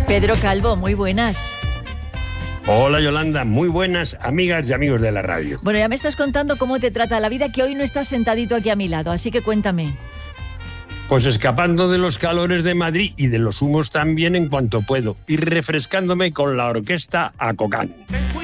Pedro Calvo, muy buenas. Hola Yolanda, muy buenas amigas y amigos de la radio. Bueno, ya me estás contando cómo te trata la vida, que hoy no estás sentadito aquí a mi lado, así que cuéntame. Pues escapando de los calores de Madrid y de los humos también en cuanto puedo, y refrescándome con la orquesta Acocán.